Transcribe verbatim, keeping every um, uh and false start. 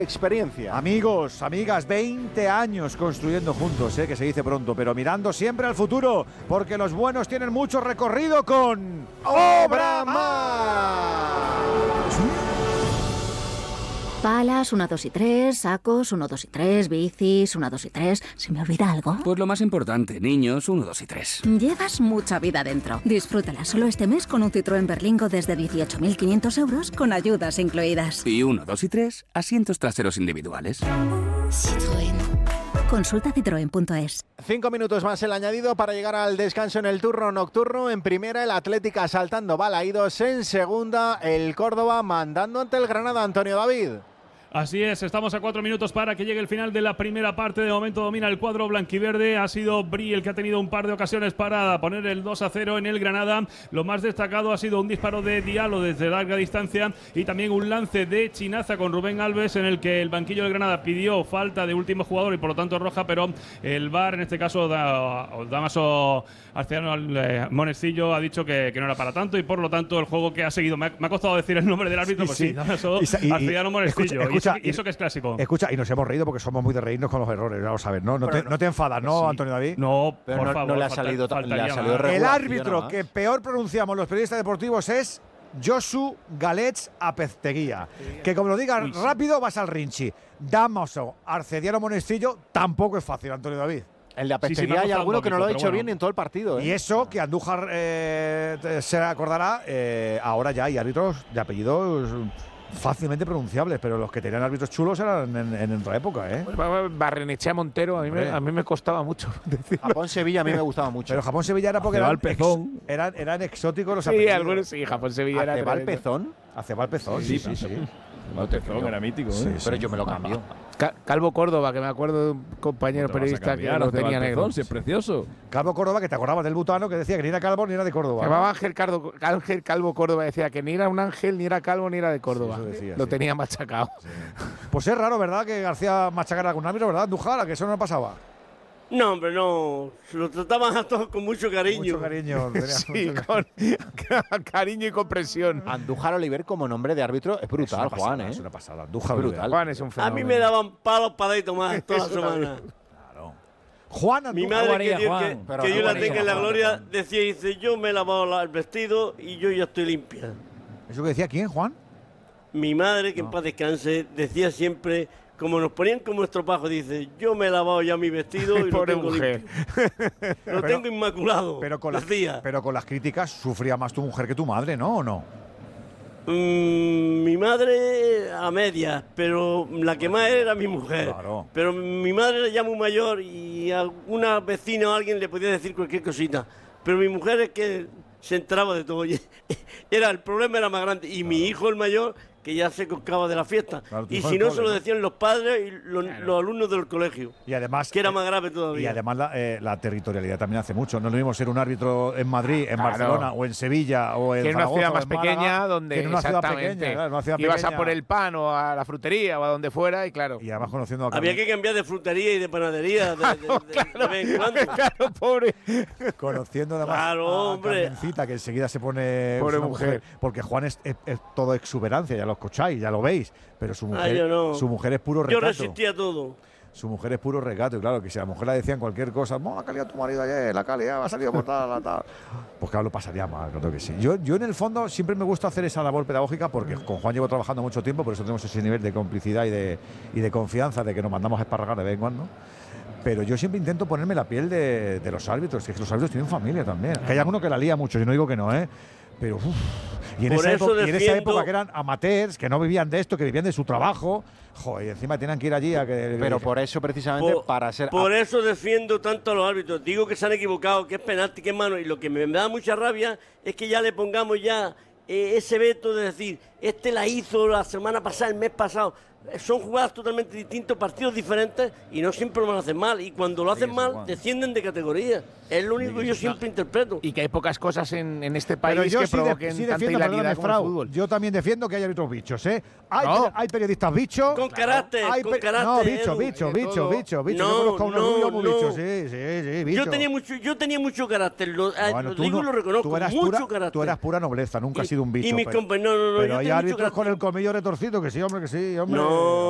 Experiencia. Amigos, amigas, veinte años construyendo juntos, ¿eh? Que se dice pronto, pero mirando siempre al futuro, porque los buenos tienen mucho recorrido con Obramar. Palas, uno, dos y tres, sacos, uno, dos y tres, bicis, uno, dos y tres. ¿Se me olvida algo? Pues lo más importante, niños, uno, dos y tres. Llevas mucha vida dentro. Disfrútala solo este mes con un Citroën Berlingo desde dieciocho mil quinientos euros con ayudas incluidas. Y uno, dos y tres, asientos traseros individuales. Citroën. Consulta citroen punto es. Cinco minutos más el añadido para llegar al descanso en el turno nocturno. En primera, el Atlético saltando balaídos. En segunda, el Córdoba mandando ante el Granada. Antonio David. Así es, estamos a cuatro minutos para que llegue el final de la primera parte. De momento domina el cuadro blanquiverde. Ha sido Bri el que ha tenido un par de ocasiones para poner el dos a cero en el Granada. Lo más destacado ha sido un disparo de Diallo desde larga distancia y también un lance de Chinaza con Rubén Alves en el que el banquillo del Granada pidió falta de último jugador y por lo tanto roja, pero el V A R, en este caso da, Damaso Arcediano eh, Monestillo, ha dicho que, que no era para tanto y por lo tanto el juego que ha seguido. Me ha, me ha costado decir el nombre del árbitro, pues sí, sí Damaso Arcediano Monestillo. Escucha, escucha, y, y eso que es clásico. Escucha, y nos hemos reído porque somos muy de reírnos con los errores, ya lo sabes, ¿no? No, te, no te enfadas, ¿no, sí. Antonio David? No, pero por no, favor. No le ha salido, falta, le ha salido regular. El árbitro que peor pronunciamos los periodistas deportivos es Josu Galets Apezteguía. Que como lo digas Uy, rápido, vas al Rinchi. Damaso Arcediano Monestillo tampoco es fácil, Antonio David. En la Apezteguía sí, sí, hay alguno que no lo ha hecho bueno. bien en todo el partido. ¿eh? Y eso, que Andújar eh, se acordará, eh, ahora ya hay árbitros de apellidos fácilmente pronunciables, pero los que tenían árbitros chulos eran en, en otra época, ¿eh? Barrenechea Montero, a mí, me, a mí me costaba mucho decirlo. Japón-Sevilla a mí me gustaba mucho. Pero Japón-Sevilla era porque eran, ex, eran, eran exóticos los sí, apellidos. Algunos sí, Japón-Sevilla era... ¿Acebal Pezón? Acebal Pezón, sí, sí, sí. sí. Pezón era mítico, ¿eh? Sí, pero yo me lo cambio. Calvo Córdoba, que me acuerdo de un compañero periodista que lo tenía negro. Sí, es precioso. Calvo Córdoba, que te acordabas del butano, que decía que ni era calvo ni era de Córdoba. Se llamaba Ángel, Cardo, Ángel Calvo Córdoba, decía que ni era un ángel, ni era calvo, ni era de Córdoba. Sí, decía, lo sí. tenía machacado. Sí. Pues es raro, ¿verdad?, que García machacara a algún árbitro, ¿verdad, Andújar? Que eso no pasaba. No, hombre, no. Se lo trataban a todos con mucho cariño. Mucho cariño. Sí, mucho con cariño y comprensión. Andújar Oliver como nombre de árbitro es brutal, es Juan, pasada, ¿eh? Es una pasada. Andújar brutal. Juan es un fenómeno. A mí me daban palos para ir tomar toda la semana. Claro. Juan Andújar. Mi madre, haría, que, Juan. que, Pero que no yo la haría, tenga en la Juan, gloria, Juan. decía, dice, yo me he lavado el vestido y yo ya estoy limpia. ¿Eso que decía quién, Juan? Mi madre, que no. en paz descanse, decía siempre... Como nos ponían como estropajo, dice, yo me he lavado ya mi vestido y lo tengo mujer. limpio. Lo pero, tengo inmaculado, pero con, decía. Las, pero con las críticas sufría más tu mujer que tu madre, ¿no? ¿O no? Mm, mi madre a medias, pero la que más era mi mujer. Claro. Pero mi madre era ya muy mayor y a alguna vecina o alguien le podía decir cualquier cosita. Pero mi mujer es que se enteraba de todo. Era, el problema era más grande. Y claro. Mi hijo, el mayor... que ya se coscaba de la fiesta. Claro, y si no, cole, se lo decían los padres y los, claro. los alumnos del colegio. Y además, que era más grave todavía. Y además la, eh, la territorialidad también hace mucho. No es lo mismo ser un árbitro en Madrid, en claro. Barcelona o en Sevilla o en que en una ciudad más pequeña, Málaga, donde que en una ciudad pequeña, claro, una ciudad ibas pequeña. a por el pan o a la frutería o a donde fuera y claro. Y además conociendo a había que cambiar de frutería y de panadería de, de, de, claro, de vez en cuando. Claro, pobre. Conociendo además claro, a hombre. Carmencita, que enseguida se pone pobre una mujer. mujer. Porque Juan es, es, es todo exuberancia, ya lo escucháis, ya lo veis. Pero su mujer, ah, yo no. su mujer es puro recato. Yo resistía todo. Su mujer es puro recato. Y claro, que si a la mujer le decían cualquier cosa, no, la calidad tu marido ayer, la calidad ha salido por tal, la tal. Pues claro, lo pasaría mal, creo que sí. Yo, yo en el fondo siempre me gusta hacer esa labor pedagógica porque con Juan llevo trabajando mucho tiempo, por eso tenemos ese nivel de complicidad y de, y de confianza de que nos mandamos a esparragar de vez en cuando. Pero yo siempre intento ponerme la piel de, de los árbitros, que los árbitros tienen familia también. Que hay alguno que la lía mucho, yo no digo que no, ¿eh? Pero uff. Y en, esa época, y en esa época que eran amateurs, que no vivían de esto, que vivían de su trabajo, joder, y encima tenían que ir allí a que... Pero por eso, precisamente, por, para ser... Por eso defiendo tanto a los árbitros. Digo que se han equivocado, que es penalti, que es mano. Y lo que me da mucha rabia es que ya le pongamos ya eh, ese veto de decir, este la hizo la semana pasada, el mes pasado. Son jugadas totalmente distintas, partidos diferentes y no siempre lo hacen mal. Y cuando lo hacen sí, mal, descienden de categoría. Es lo único sí, que yo siempre no. interpreto. Y que hay pocas cosas en, en este país yo que sí provoquen de, sí tanta defiendo, hilaridad como el fútbol. Yo también defiendo que haya árbitros bichos, ¿eh? Hay, no. hay periodistas bichos. Con carácter, hay con carácter. No, bicho, bicho, bicho, bicho, bicho. No, yo conozco a unos no, rubios muy no. bichos, sí, sí, sí, bicho. Yo tenía mucho, yo tenía mucho carácter, lo, bueno, lo digo y no, lo reconozco, tú eras mucho pura, carácter. Tú eras pura nobleza, nunca y, has sido un bicho. Y mis pero, compañeros, no, no, no. Pero hay árbitros con el colmillo retorcido, que sí, hombre, que sí, hombre. No.